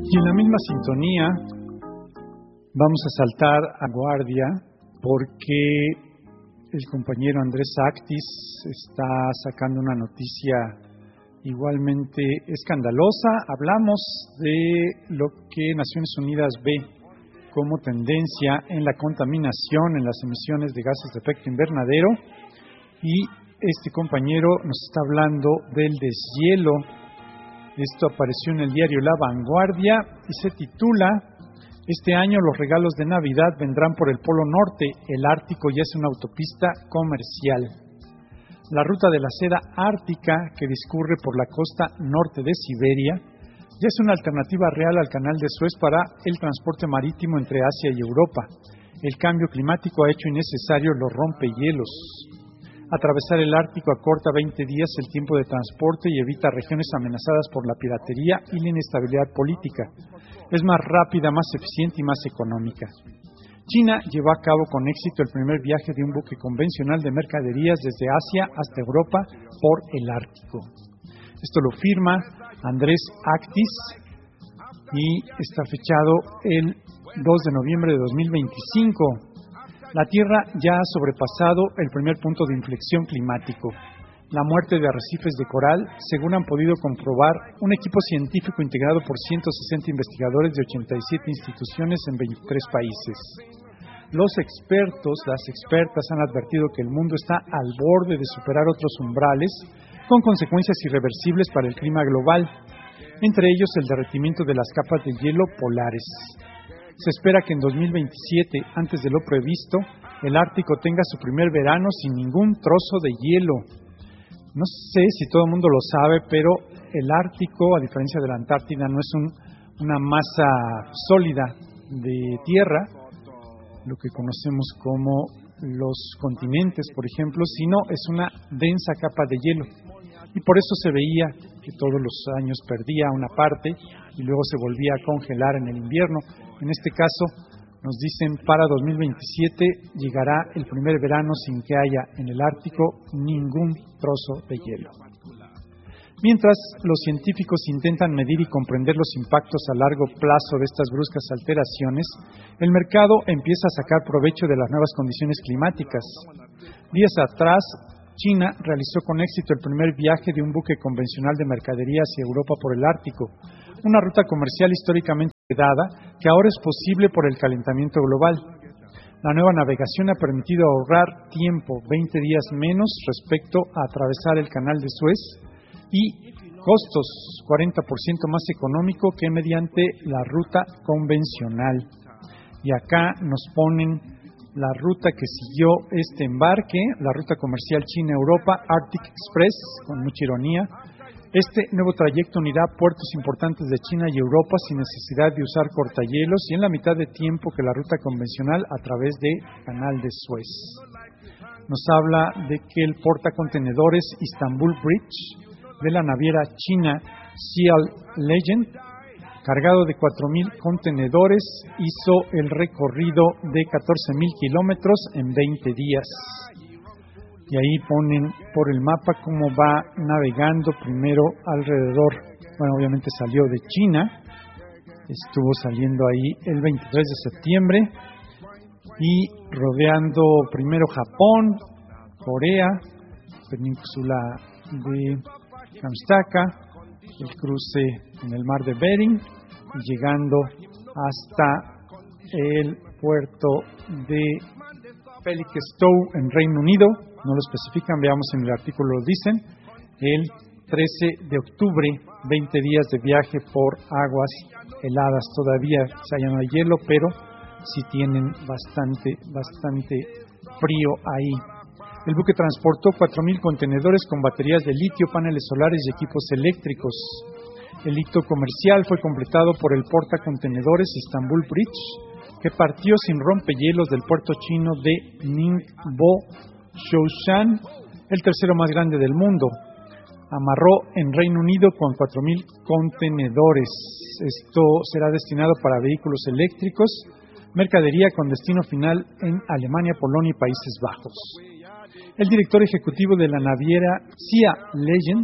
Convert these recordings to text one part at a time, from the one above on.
Y en la misma sintonía vamos a saltar a guardia porque el compañero Andrés Actis está sacando una noticia igualmente escandalosa. Hablamos de lo que Naciones Unidas ve como tendencia en la contaminación, en las emisiones de gases de efecto invernadero, y este compañero nos está hablando del deshielo. Esto apareció en el diario La Vanguardia y se titula: Este año los regalos de Navidad vendrán por el Polo Norte, el Ártico ya es una autopista comercial. La ruta de la seda ártica que discurre por la costa norte de Siberia ya es una alternativa real al canal de Suez para el transporte marítimo entre Asia y Europa. El cambio climático ha hecho innecesario los rompehielos. Atravesar el Ártico acorta 20 días el tiempo de transporte y evita regiones amenazadas por la piratería y la inestabilidad política. Es más rápida, más eficiente y más económica. China llevó a cabo con éxito el primer viaje de un buque convencional de mercaderías desde Asia hasta Europa por el Ártico. Esto lo firma Andrés Actis y está fechado el 2 de noviembre de 2025. La Tierra ya ha sobrepasado el primer punto de inflexión climático, la muerte de arrecifes de coral, según han podido comprobar un equipo científico integrado por 160 investigadores de 87 instituciones en 23 países. Los expertos, las expertas han advertido que el mundo está al borde de superar otros umbrales con consecuencias irreversibles para el clima global, entre ellos el derretimiento de las capas de hielo polares. Se espera que en 2027, antes de lo previsto, el Ártico tenga su primer verano sin ningún trozo de hielo. No sé si todo el mundo lo sabe, pero el Ártico, a diferencia de la Antártida, no es una masa sólida de tierra, lo que conocemos como los continentes, por ejemplo, sino es una densa capa de hielo. Y por eso se veía que todos los años perdía una parte y luego se volvía a congelar en el invierno. En este caso, nos dicen para 2027 llegará el primer verano sin que haya en el Ártico ningún trozo de hielo. Mientras los científicos intentan medir y comprender los impactos a largo plazo de estas bruscas alteraciones, el mercado empieza a sacar provecho de las nuevas condiciones climáticas. Días atrás, China realizó con éxito el primer viaje de un buque convencional de mercadería hacia Europa por el Ártico, una ruta comercial históricamente dada que ahora es posible por el calentamiento global. La nueva navegación ha permitido ahorrar tiempo, 20 días menos respecto a atravesar el canal de Suez, y costos 40% más económico que mediante la ruta convencional. Y acá nos ponen la ruta que siguió este embarque, la ruta comercial China-Europa, Arctic Express, con mucha ironía. Este nuevo trayecto unirá puertos importantes de China y Europa sin necesidad de usar cortahielos y en la mitad de tiempo que la ruta convencional a través del Canal de Suez. Nos habla de que el portacontenedores Istanbul Bridge de la naviera china Sea Legend, cargado de 4,000 contenedores, hizo el recorrido de 14,000 kilómetros en 20 días. Y ahí ponen por el mapa cómo va navegando primero alrededor. Bueno, obviamente salió de China, estuvo saliendo ahí el 23 de septiembre y rodeando primero Japón, Corea, península de Kamchatka, el cruce en el mar de Bering y llegando hasta el puerto de Felixstowe en Reino Unido. No lo especifican, veamos en el artículo lo dicen, el 13 de octubre, 20 días de viaje por aguas heladas. Todavía no hay hielo, pero sí tienen bastante frío ahí. El buque transportó 4,000 contenedores con baterías de litio, paneles solares y equipos eléctricos. El hito comercial fue completado por el portacontenedores Istanbul Bridge, que partió sin rompehielos del puerto chino de Ningbo Zhoushan, el tercero más grande del mundo. Amarró en Reino Unido con 4,000 contenedores. Esto será destinado para vehículos eléctricos, mercadería con destino final en Alemania, Polonia y Países Bajos. El director ejecutivo de la naviera Sea Legend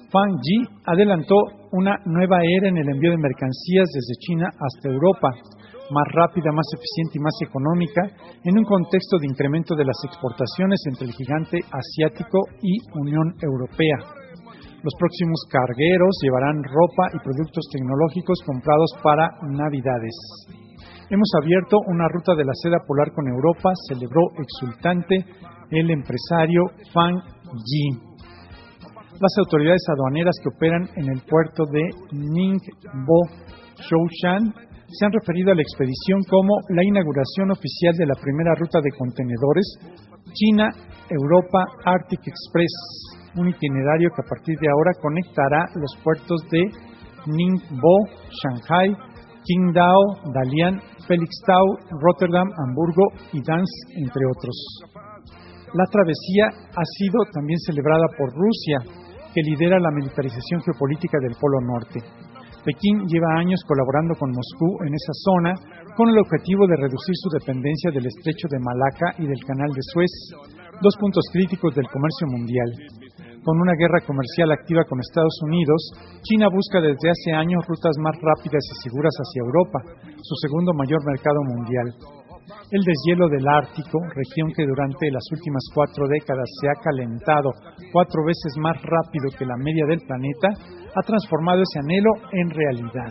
Fang Yi adelantó una nueva era en el envío de mercancías desde China hasta Europa, más rápida, más eficiente y más económica, en un contexto de incremento de las exportaciones entre el gigante asiático y Unión Europea. Los próximos cargueros llevarán ropa y productos tecnológicos comprados para Navidades. Hemos abierto una ruta de la seda polar con Europa, celebró exultante el empresario Fang Yi. Las autoridades aduaneras que operan en el puerto de Ningbo, Zhoushan, se han referido a la expedición como la inauguración oficial de la primera ruta de contenedores China-Europa Arctic Express, un itinerario que a partir de ahora conectará los puertos de Ningbo, Shanghai, Qingdao, Dalian, Felixstowe, Rotterdam, Hamburgo y Dansk, entre otros. La travesía ha sido también celebrada por Rusia, que lidera la militarización geopolítica del Polo Norte. Pekín lleva años colaborando con Moscú en esa zona con el objetivo de reducir su dependencia del estrecho de Malaca y del canal de Suez, dos puntos críticos del comercio mundial. Con una guerra comercial activa con Estados Unidos, China busca desde hace años rutas más rápidas y seguras hacia Europa, su segundo mayor mercado mundial. El deshielo del Ártico, región que durante las últimas 4 décadas se ha calentado 4 veces más rápido que la media del planeta, ha transformado ese anhelo en realidad.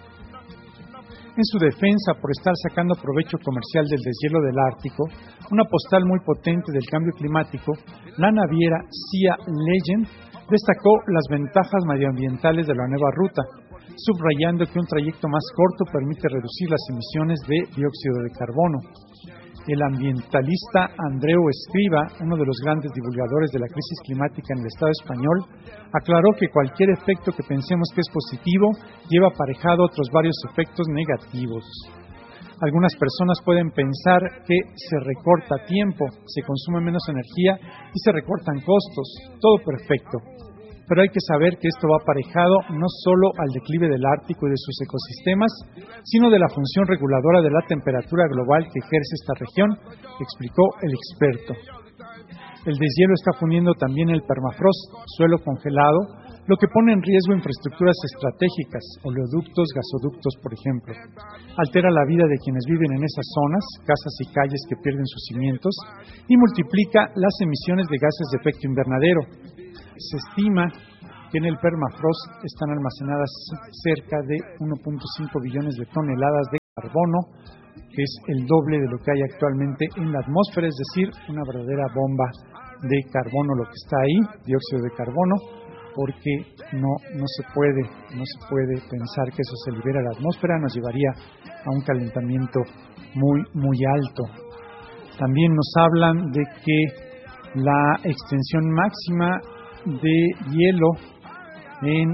En su defensa por estar sacando provecho comercial del deshielo del Ártico, una postal muy potente del cambio climático, la naviera Sea Legend destacó las ventajas medioambientales de la nueva ruta, subrayando que un trayecto más corto permite reducir las emisiones de dióxido de carbono. El ambientalista Andreu Escriba, uno de los grandes divulgadores de la crisis climática en el Estado español, aclaró que cualquier efecto que pensemos que es positivo lleva aparejado otros varios efectos negativos. Algunas personas pueden pensar que se recorta tiempo, se consume menos energía y se recortan costos, todo perfecto. Pero hay que saber que esto va aparejado no solo al declive del Ártico y de sus ecosistemas, sino de la función reguladora de la temperatura global que ejerce esta región, explicó el experto. El deshielo está fundiendo también el permafrost, suelo congelado, lo que pone en riesgo infraestructuras estratégicas, oleoductos, gasoductos, por ejemplo. Altera la vida de quienes viven en esas zonas, casas y calles que pierden sus cimientos, y multiplica las emisiones de gases de efecto invernadero. Se estima que en el permafrost están almacenadas cerca de 1.5 billones de toneladas de carbono, que es el doble de lo que hay actualmente en la atmósfera, es decir, una verdadera bomba de carbono lo que está ahí, dióxido de carbono, porque no se puede pensar que eso se libera a la atmósfera, nos llevaría a un calentamiento muy alto. También nos hablan de que la extensión máxima de hielo en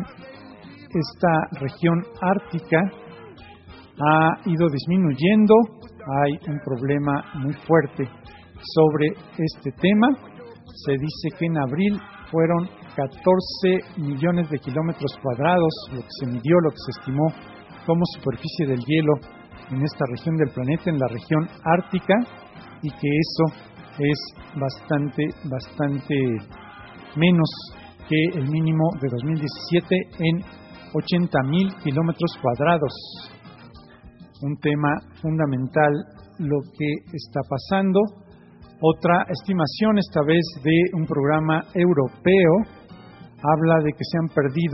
esta región ártica ha ido disminuyendo. Hay un problema muy fuerte sobre este tema. Se dice que en abril fueron 14 millones de kilómetros cuadrados lo que se midió, lo que se estimó como superficie del hielo en esta región del planeta, en la región ártica, y que eso es bastante menos que el mínimo de 2017 en 80,000 kilómetros cuadrados. Un tema fundamental lo que está pasando. Otra estimación, esta vez de un programa europeo, habla de que se han perdido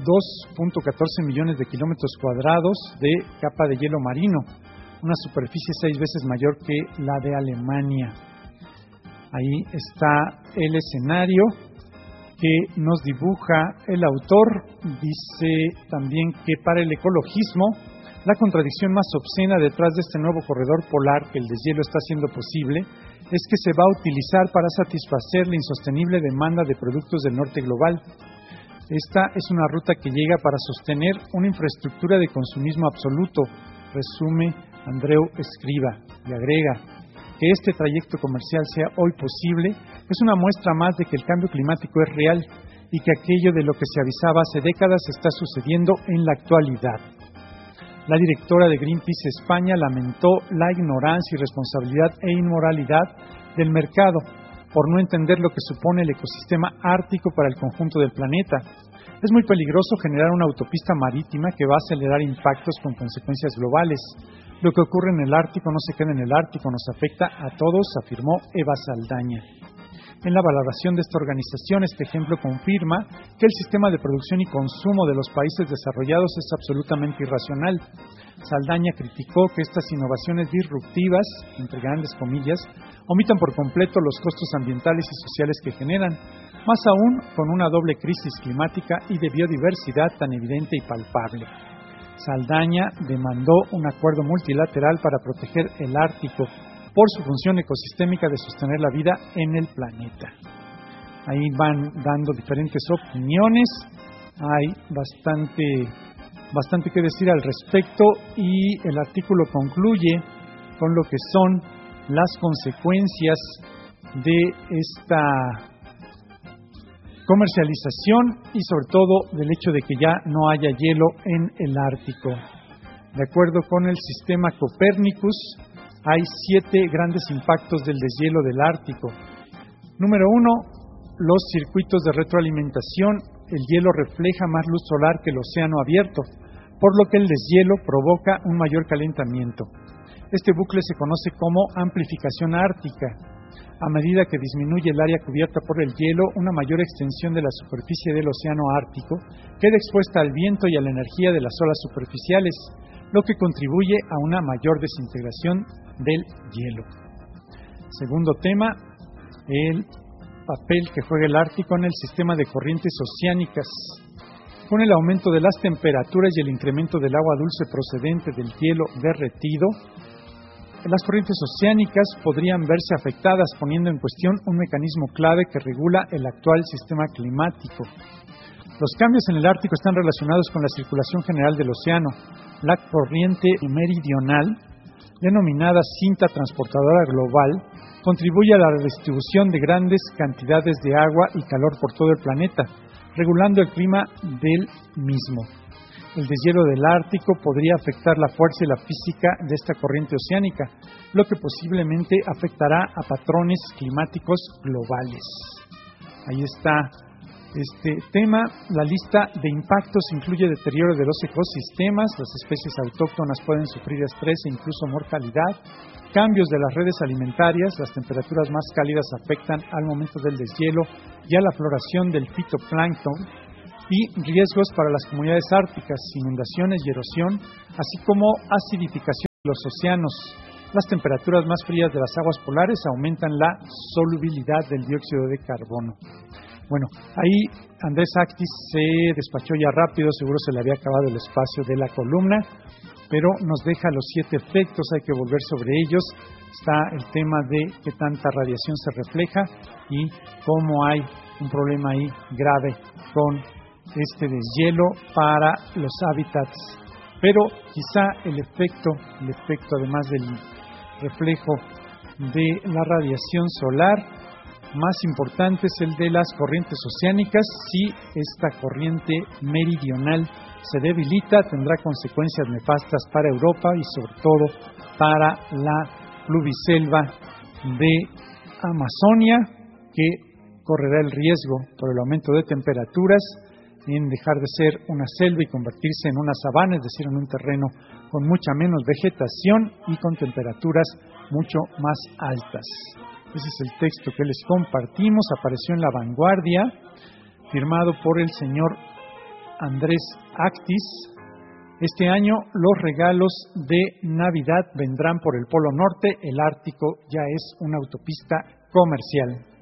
2.14 millones de kilómetros cuadrados de capa de hielo marino, una superficie 6 veces mayor que la de Alemania. Ahí está el escenario que nos dibuja el autor. Dice también que para el ecologismo, la contradicción más obscena detrás de este nuevo corredor polar que el deshielo está haciendo posible es que se va a utilizar para satisfacer la insostenible demanda de productos del norte global. Esta es una ruta que llega para sostener una infraestructura de consumismo absoluto, resume Andreu Escriba, y agrega que este trayecto comercial sea hoy posible es una muestra más de que el cambio climático es real y que aquello de lo que se avisaba hace décadas está sucediendo en la actualidad. La directora de Greenpeace España lamentó la ignorancia, irresponsabilidad e inmoralidad del mercado por no entender lo que supone el ecosistema ártico para el conjunto del planeta. Es muy peligroso generar una autopista marítima que va a acelerar impactos con consecuencias globales. Lo que ocurre en el Ártico no se queda en el Ártico, nos afecta a todos, afirmó Eva Saldaña. En la valoración de esta organización, este ejemplo confirma que el sistema de producción y consumo de los países desarrollados es absolutamente irracional. Saldaña criticó que estas innovaciones disruptivas, entre grandes comillas, omitan por completo los costos ambientales y sociales que generan, más aún con una doble crisis climática y de biodiversidad tan evidente y palpable. Saldaña demandó un acuerdo multilateral para proteger el Ártico por su función ecosistémica de sostener la vida en el planeta. Ahí van dando diferentes opiniones, hay bastante que decir al respecto y el artículo concluye con lo que son las consecuencias de esta comercialización y sobre todo del hecho de que ya no haya hielo en el Ártico. De acuerdo con el sistema Copérnicus, hay 7 grandes impactos del deshielo del Ártico. Número 1, los circuitos de retroalimentación. El hielo refleja más luz solar que el océano abierto, por lo que el deshielo provoca un mayor calentamiento. Este bucle se conoce como amplificación ártica. A medida que disminuye el área cubierta por el hielo, una mayor extensión de la superficie del océano Ártico queda expuesta al viento y a la energía de las olas superficiales, lo que contribuye a una mayor desintegración del hielo. Segundo tema, el papel que juega el Ártico en el sistema de corrientes oceánicas. Con el aumento de las temperaturas y el incremento del agua dulce procedente del hielo derretido, las corrientes oceánicas podrían verse afectadas, poniendo en cuestión un mecanismo clave que regula el actual sistema climático. Los cambios en el Ártico están relacionados con la circulación general del océano. La corriente meridional, denominada cinta transportadora global, contribuye a la redistribución de grandes cantidades de agua y calor por todo el planeta, regulando el clima del mismo. El deshielo del Ártico podría afectar la fuerza y la física de esta corriente oceánica, lo que posiblemente afectará a patrones climáticos globales. Ahí está este tema. La lista de impactos incluye deterioro de los ecosistemas, las especies autóctonas pueden sufrir estrés e incluso mortalidad, cambios de las redes alimentarias, las temperaturas más cálidas afectan al momento del deshielo y a la floración del fitoplancton, y riesgos para las comunidades árticas, inundaciones y erosión, así como acidificación de los océanos. Las temperaturas más frías de las aguas polares aumentan la solubilidad del dióxido de carbono. Bueno, ahí Andrés Actis se despachó ya rápido, seguro se le había acabado el espacio de la columna, pero nos deja los 7 efectos, hay que volver sobre ellos. Está el tema de qué tanta radiación se refleja y cómo hay un problema ahí grave con este deshielo para los hábitats, pero quizá el efecto además del reflejo de la radiación solar más importante es el de las corrientes oceánicas. Si esta corriente meridional se debilita, tendrá consecuencias nefastas para Europa y sobre todo para la pluviselva de Amazonia, que correrá el riesgo por el aumento de temperaturas en dejar de ser una selva y convertirse en una sabana, es decir, en un terreno con mucha menos vegetación y con temperaturas mucho más altas. Ese es el texto que les compartimos, apareció en La Vanguardia, firmado por el señor Andrés Actis. Este año los regalos de Navidad vendrán por el Polo Norte, el Ártico ya es una autopista comercial.